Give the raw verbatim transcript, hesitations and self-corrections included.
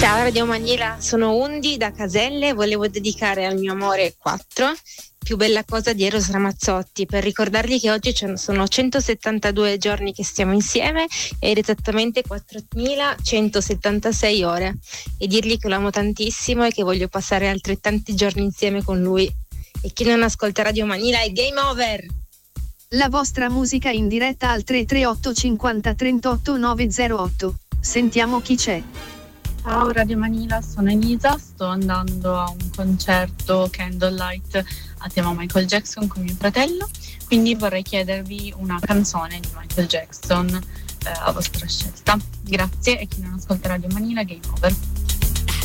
Ciao Radio Manila, sono Undi da Caselle, volevo dedicare al mio amore quattro, più bella cosa di Eros Ramazzotti, per ricordargli che oggi sono centosettantadue giorni che stiamo insieme ed esattamente quattromilacentosettantasei ore, e dirgli che lo amo tantissimo e che voglio passare altrettanti giorni insieme con lui. E chi non ascolta Radio Manila è game over! La vostra musica in diretta al tre tre otto cinquanta trentotto novecentotto. Sentiamo chi c'è. Ciao Radio Manila, sono Elisa, sto andando a un concerto Candlelight a tema Michael Jackson con mio fratello, quindi vorrei chiedervi una canzone di Michael Jackson eh, a vostra scelta. Grazie, e chi non ascolta Radio Manila, game over.